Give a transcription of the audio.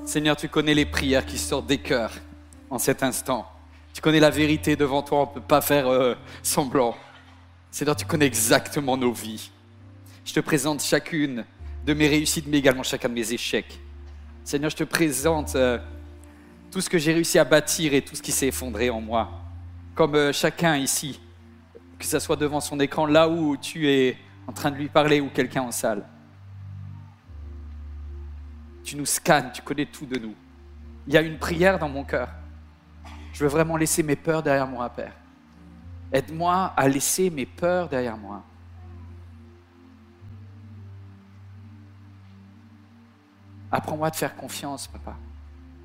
Seigneur, tu connais les prières qui sortent des cœurs en cet instant. Tu connais la vérité devant toi, on ne peut pas faire semblant. Seigneur, tu connais exactement nos vies. Je te présente chacune de mes réussites, mais également chacun de mes échecs. Seigneur, je te présente tout ce que j'ai réussi à bâtir et tout ce qui s'est effondré en moi. Comme chacun ici, que ce soit devant son écran, là où tu es en train de lui parler ou quelqu'un en salle. Tu nous scannes, tu connais tout de nous. Il y a une prière dans mon cœur. Je veux vraiment laisser mes peurs derrière moi, Père. Aide-moi à laisser mes peurs derrière moi. Apprends-moi à te faire confiance, Papa.